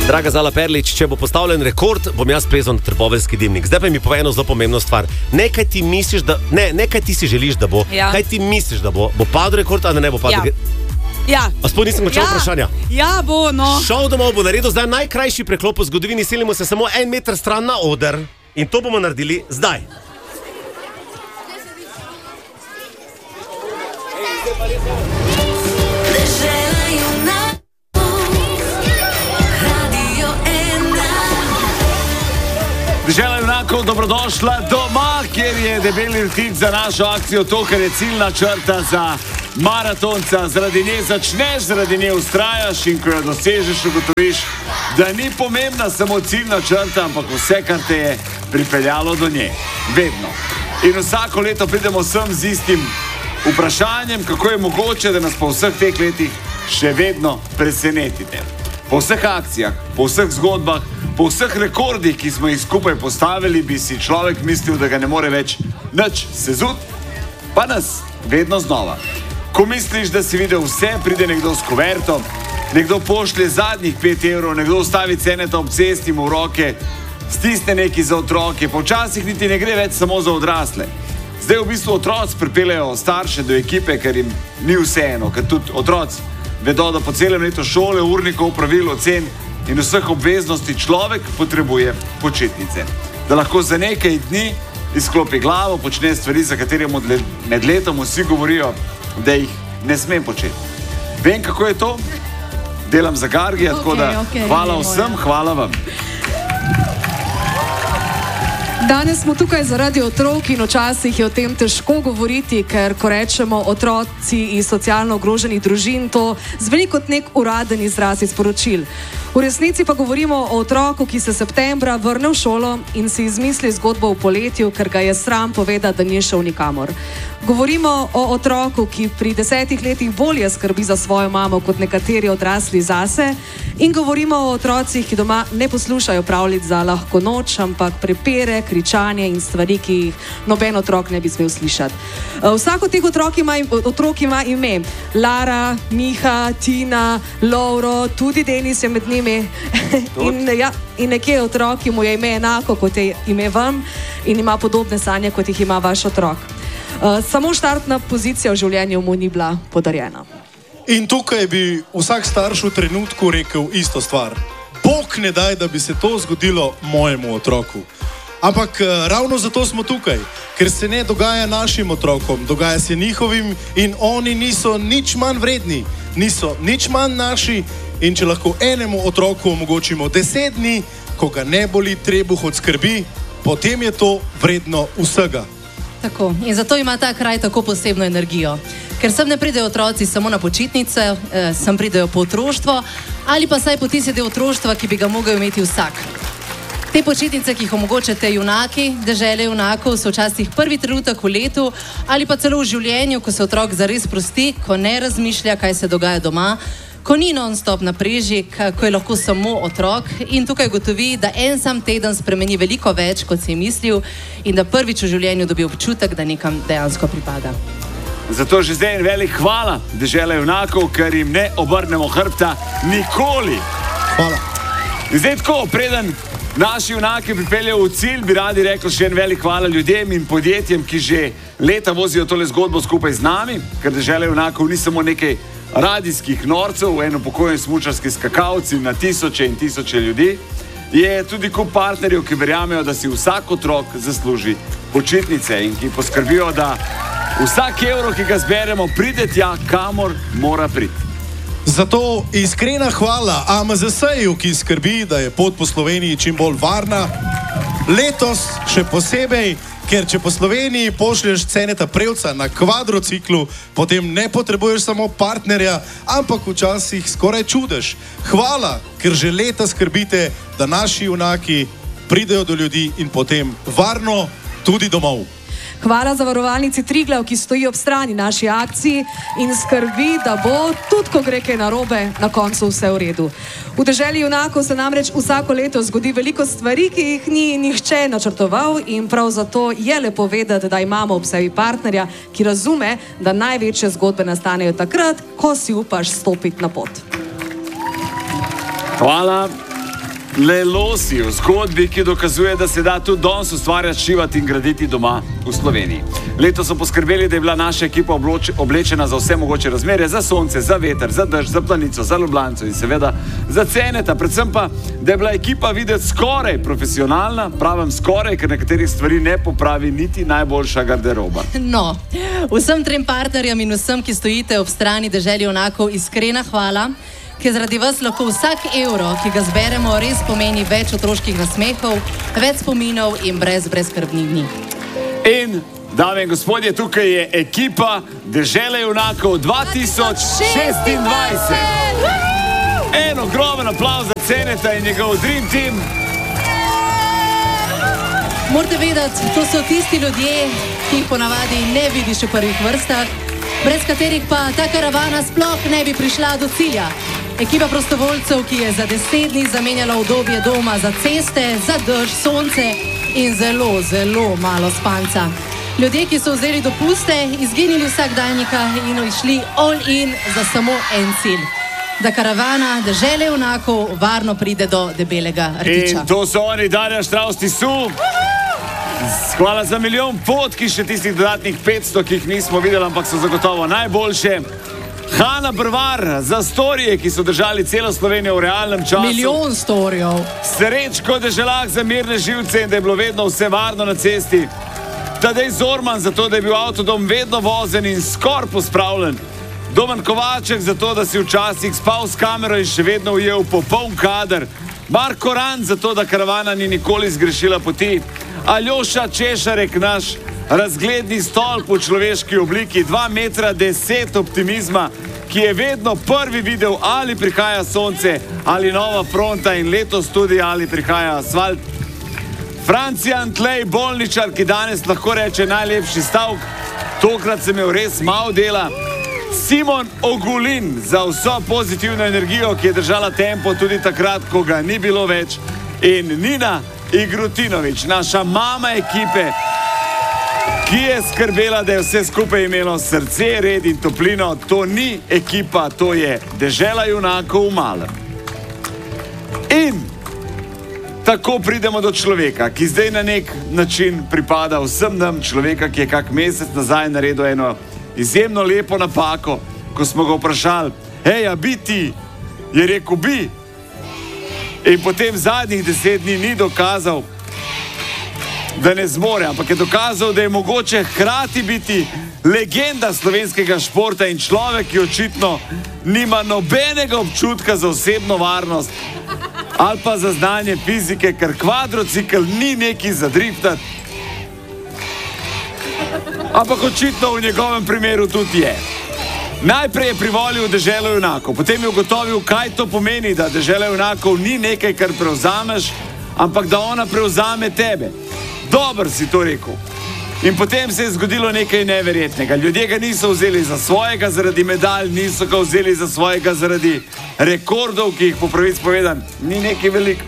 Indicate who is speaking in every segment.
Speaker 1: Draga Zala Perlič, če bo postavljen rekord, bom jaz plezal na trboveljski dimnik. Zdaj pa mi povej eno zelo pomembno stvar. Ne kaj ti misliš, kaj ti si želiš, da bo.
Speaker 2: Ja.
Speaker 1: Kaj ti misliš, da bo? Bo padel rekord, ali ne bo padel?
Speaker 2: Ja.
Speaker 1: A sploh nisem končal vprašanja.
Speaker 2: Ja, bo, no.
Speaker 1: Šel domov bo naredil zdaj najkrajši preklop v zgodovini, selimo se samo 1 meter stran na oder in to bomo naredili zdaj.
Speaker 3: Dežela junakov, dobrodošla doma, kjer je debeli rtic za našo akcijo to, kar je ciljna črta za maratonca. Zaradi nje začneš, zaradi nje ustrajaš in ko jo dosežeš, ugotoviš, da ni pomembna samo ciljna črta, ampak vse, kar te je pripeljalo do nje. Vedno. In vsako leto pridemo sem z istim vprašanjem, kako je mogoče, da nas po vseh teh letih še vedno presenetite. Po vseh akcijah, po vseh zgodbah, po vseh rekordih, ki smo jih skupaj postavili, bi si človek mislil, da ga ne more več nič sezut, pa nas vedno znova. Ko misliš, da si videl vse, pride nekdo s kuverto, nekdo pošlje zadnjih 5 evrov, nekdo ustavi ceneta ob cesti mu v roke, stisne neki za otroke, pa včasih niti ne gre več samo za odrasle. Zdaj v bistvu otroci pripeljejo starše do ekipe, ker jim ni vseeno, ker tudi otroci vedo, da po celem letu šole, urnikov, pravil, ocen in vseh obveznosti človek potrebuje počitnice. Da lahko za nekaj dni izklopi glavo, počne stvari, za katere med letom vsi govorijo, da jih ne smem početi. Vem, kako je to? Delam za Gargija, tako da hvala vsem, hvala vam.
Speaker 2: Danes smo tukaj zaradi otrok in včasih je o tem težko govoriti, ker ko rečemo otroci iz socialno ogroženih družin, to zveni kot nek uraden izraz iz poročil. V resnici pa govorimo o otroku, ki se septembra vrne v šolo in si izmisli zgodbo v poletju, ker ga je sram povedati, da ni šel nikamor. Govorimo o otroku, ki pri 10 letih bolje skrbi za svojo mamo kot nekateri odrasli zase, in govorimo o otrocih, ki doma ne poslušajo pravljic za lahko noč, ampak prepire, kričanje in stvari, ki jih noben otrok ne bi smel slišati. Vsak od teh otrok ima ime. Lara, Miha, Tina, Lovro, tudi Denis je med njimi. In nekje otrok, ki mu je ime enako, kot je ime vam, in ima podobne sanje, kot jih ima vaš otrok. Samo štartna pozicija v življenju mu ni bila podarjena.
Speaker 4: In tukaj bi vsak starš v trenutku rekel isto stvar. Bog ne daj, da bi se to zgodilo mojemu otroku. Ampak ravno zato smo tukaj, ker se ne dogaja našim otrokom, dogaja se njihovim in oni niso nič manj vredni, niso nič manj naši in če lahko enemu otroku omogočimo 10 dni, ko ga ne boli trebuh od skrbi, potem je to vredno vsega.
Speaker 5: Tako, in zato ima ta kraj tako posebno energijo. Ker sem ne pridejo otroci samo na počitnice, sem pridejo po otroštvo ali pa saj po tisti del otroštva, ki bi ga mogel imeti vsak. Te počitnice, ki jih omogočate junaki, dežele junakov, so včasih prvi trenutek v letu ali pa celo v življenju, ko se otrok zares sprosti, ko ne razmišlja, kaj se dogaja doma, ko ni non-stop na preži, ko je lahko samo otrok in tukaj gotovi, da en sam teden spremeni veliko več, kot si je mislil in da prvič v življenju dobi občutek, da nekam dejansko pripada.
Speaker 3: Zato že zdaj en velik hvala dežele junakov, ker jim ne obrnemo hrbta nikoli.
Speaker 4: Hvala.
Speaker 3: Zdaj tako, preden naši junaki pripeljejo v cilj, bi radi rekli še en velik hvala ljudem in podjetjem, ki že leta vozijo tole zgodbo skupaj z nami, ker dežele junakov ni samo nekaj radijskih norcev, eno pokojni smučarski skakalci na tisoče in tisoče ljudi, je tudi kup partnerjev, ki verjamejo, da si vsak otrok zasluži počitnice in ki poskrbijo, da vsak evro, ki ga zberemo, pride tja, kamor mora priti.
Speaker 4: Zato iskrena hvala AMZS-ju, ki skrbi, da je pot po Sloveniji čim bolj varna. Letos še posebej, ker če po Sloveniji pošlješ Ceneta Prevca na kvadrociklu, potem ne potrebuješ samo partnerja, ampak včasih skoraj čudež. Hvala, ker že leta skrbite, da naši junaki pridejo do ljudi in potem varno tudi domov.
Speaker 2: Hvala zavarovalnici Triglav, ki stoji ob strani naši akciji in skrbi, da bo, tudi ko gre kaj narobe, na koncu vse v redu. V deželi junakov se namreč vsako leto zgodi veliko stvari, ki jih ni nihče načrtoval in prav zato je lepo vedeti, da imamo ob sebi partnerja, ki razume, da največje zgodbe nastanejo takrat, ko si upaš stopiti na pot.
Speaker 3: Hvala. Lelosi v zgodbi, ki dokazuje, da se da tudi danes ustvarjati, šivati in graditi doma v Sloveniji. Letos so poskrbeli, da je bila naša ekipa oblečena za vse mogoče razmere, za sonce, za veter, za dež, za planico, za Ljubljanico in seveda za Ceneta. Predvsem pa, da je bila ekipa videti skoraj profesionalna, pravim skoraj, ker nekaterih stvari ne popravi niti najboljša garderoba.
Speaker 5: No, vsem trem partnerjem in vsem, ki stojite ob strani Deželi junakov, iskrena hvala, ker zaradi vas lahko vsak evro, ki ga zberemo, res pomeni več otroških nasmehov, več spominov in brezskrbnih dni.
Speaker 3: In, dame in gospodje, tukaj je ekipa Dežele junakov 2026. En ogromen aplavz za Ceneta in njegov Dream Team.
Speaker 5: Morate vedeti, to so tisti ljudje, ki jih ponavadi ne vidiš v prvih vrstah, brez katerih pa ta karavana sploh ne bi prišla do cilja. Ekipa prostovoljcev, ki je za 10 dni zamenjala udobje doma za ceste, za dež, sonce in zelo, zelo malo spanca. Ljudje, ki so vzeli dopuste, izginili vsakdanjika in išli all in za samo en cilj. Da karavana Dežele junakov varno pride do debelega rtiča.
Speaker 3: In to so oni, Darja Štravs-Tisu. Hvala za milijon fotk, še tistih dodatnih 500, ki jih nismo videli, ampak so zagotovo najboljše. Hanna Brvar za storije, ki so držali celo Slovenijo v realnem času.
Speaker 5: Milijon storijev.
Speaker 3: Srečko Deželak za mirne živce in da je bilo vedno vse varno na cesti. Tadej Zorman za to, da je bil avtodom vedno vozen in skor pospravljen. Domen Kovaček za to, da si včasih spal s kamero in še vedno ujel popoln kader. Marko Rand za to, da karavana ni nikoli zgrešila poti. Aljoša Češarek, naš razgledni stolp v človeški obliki, 2,10 metra optimizma, ki je vedno prvi videl, ali prihaja sonce, ali nova fronta in letos tudi, ali prihaja asfalt. Francijan Tlej Bolničar, ki danes lahko reče najlepši stavek, tokrat sem imel res malo dela. Simon Ogulin za vso pozitivno energijo, ki je držala tempo tudi takrat, ko ga ni bilo več. In Nina Igrutinovič, naša mama ekipe, ki je skrbela, da je vse skupaj imelo srce, red in toplino. To ni ekipa, to je Dežela junakov v malem. In tako pridemo do človeka, ki zdaj na nek način pripada vsem nam, človeka, ki je kak mesec nazaj naredil eno izjemno lepo napako, ko smo ga vprašali, hej, a bi ti? Je rekel, bi. In potem zadnjih 10 dni ni dokazal, da ne zmore, ampak je dokazal, da je mogoče hkrati biti legenda slovenskega športa in človek, ki očitno nima nobenega občutka za osebno varnost ali pa za znanje fizike, ker kvadrocikl ni neki za driftati. Ampak očitno v njegovem primeru tudi je. Najprej je privolil Deželo junakov, potem je ugotovil, kaj to pomeni, da Dežela junakov ni nekaj, kar prevzameš, ampak da ona prevzame tebe. Dobro si to rekel. In potem se je zgodilo nekaj neverjetnega. Ljudje ga niso vzeli za svojega zaradi medalj, niso ga vzeli za svojega zaradi rekordov, ki jih po pravici povedan ni nekaj veliko.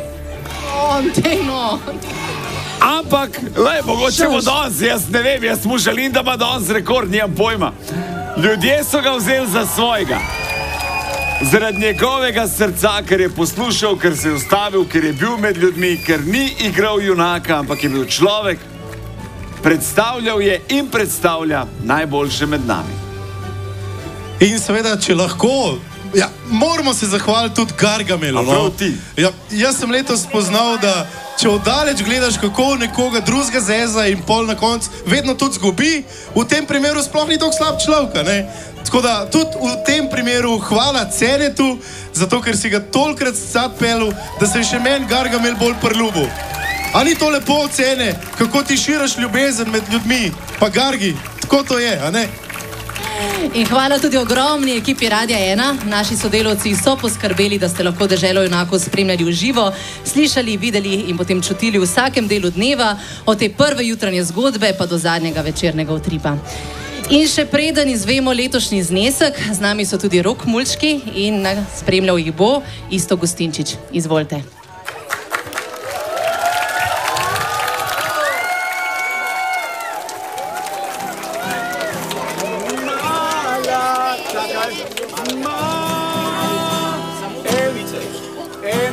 Speaker 3: Ampak, mogoče bo danes, jaz ne vem, jaz mu želim, da ima danes rekord, nimam pojma. Ljudje so ga vzeli za svojega. Zaradi njegovega srca, ker je poslušal, ker se je ustavil, ker je bil med ljudmi, ker ni igral junaka, ampak je bil človek, predstavljal je in predstavlja najboljše med nami.
Speaker 4: In seveda, če lahko, ja, moramo se zahvaliti tudi Gargamelu.
Speaker 3: Prav ti.
Speaker 4: Ja, jaz sem letos spoznal, da če oddaleč gledaš, kako nekoga drugega zeza in pol na koncu vedno tudi zgubi, v tem primeru sploh ni tako slab človek, ne? Tako da tudi v tem primeru hvala Cenetu, zato ker si ga tolikrat zapelil, da se je še meni Gargamel bolj priljubil. A ni to lepo Cene, kako ti širiš ljubezen med ljudmi, pa Gargi, tako to je, a ne?
Speaker 5: In hvala tudi ogromni ekipi Radia 1. Naši sodelavci so poskrbeli, da ste lahko Deželo junakov spremljali v živo, slišali, videli in potem čutili v vsakem delu dneva, od te prve jutranje zgodbe pa do zadnjega večernega utripa. In še preden izvemo letošnji znesek, z nami so tudi Rok Mulčki in spremljal jih bo Iztok Gustinčič. Izvolite.